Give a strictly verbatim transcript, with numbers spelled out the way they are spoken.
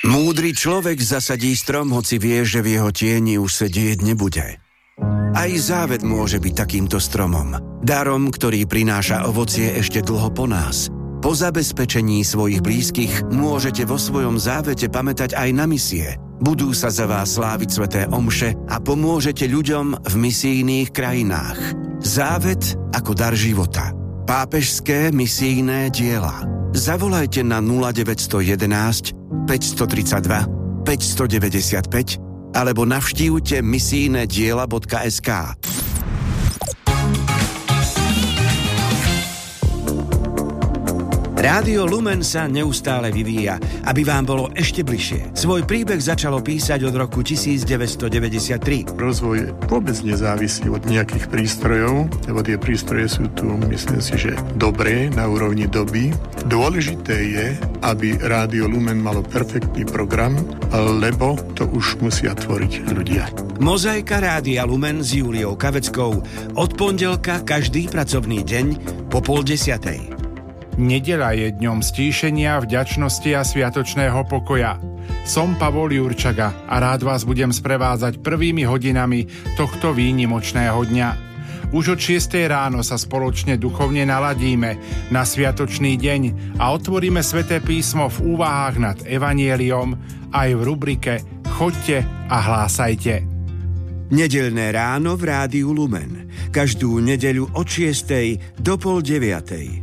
Múdry človek zasadí strom, hoci vie, že v jeho tieni už sedieť nebude. Aj závet môže byť takýmto stromom. Darom, ktorý prináša ovocie ešte dlho po nás. Po zabezpečení svojich blízkych môžete vo svojom závete pamätať aj na misie. Budú sa za vás sláviť sväté omše a pomôžete ľuďom v misijných krajinách. Závet ako dar života. Pápežské misijné diela. Zavolajte na nula deväť jedna jedna, päť tri dva, päť deväť päť alebo navštívte misijné diela bodka es ká. Rádio Lumen sa neustále vyvíja, aby vám bolo ešte bližšie. Svoj príbeh začalo písať od roku devätnásťstodeväťdesiattri. Rozvoj vôbec nezávisí od nejakých prístrojov, lebo tie prístroje sú tu, myslím si, že dobré na úrovni doby. Dôležité je, aby Rádio Lumen malo perfektný program, lebo to už musia tvoriť ľudia. Mozaika Rádia Lumen s Júliou Kaveckou od pondelka každý pracovný deň po pol desiatej. Nedeľa je dňom stíšenia, vďačnosti a sviatočného pokoja. Som Pavol Jurčaga a rád vás budem sprevázať prvými hodinami tohto výnimočného dňa. Už od šiestej ráno sa spoločne duchovne naladíme na sviatočný deň a otvoríme Sväté písmo v úvahách nad Evanieliom aj v rubrike Choďte a hlásajte. Nedeľné ráno v Rádiu Lumen. Každú nedeľu od šiestej do pol deviatej.